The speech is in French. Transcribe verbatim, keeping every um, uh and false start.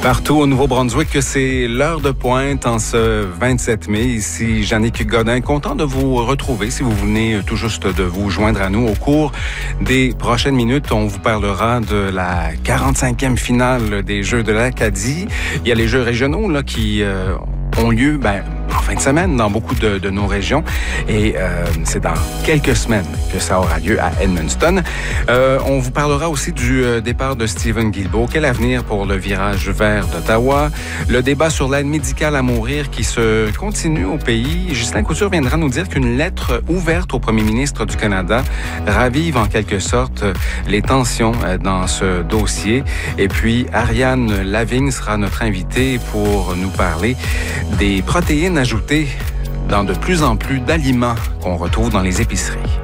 Partout au Nouveau-Brunswick, c'est l'heure de pointe en ce vingt-sept mai. Ici Jannick Godin, content de vous retrouver. Si vous venez tout juste de vous joindre à nous, au cours des prochaines minutes, on vous parlera de la quarante-cinquième finale des Jeux de l'Acadie. Il y a les Jeux régionaux là qui euh, ont lieu ben, en fin de semaine dans beaucoup de, de nos régions. Et euh, c'est dans quelques semaines que ça aura lieu à Edmundston. Euh, on vous parlera aussi du euh, départ de Stephen Guilbeault. Quel avenir pour le virage vert d'Ottawa? Le débat sur l'aide médicale à mourir qui se continue au pays. Justin Couture viendra nous dire qu'une lettre ouverte au premier ministre du Canada ravive en quelque sorte les tensions dans ce dossier. Et puis, Ariane Lavigne sera notre invitée pour nous parler des protéines ajoutées dans de plus en plus d'aliments qu'on retrouve dans les épiceries.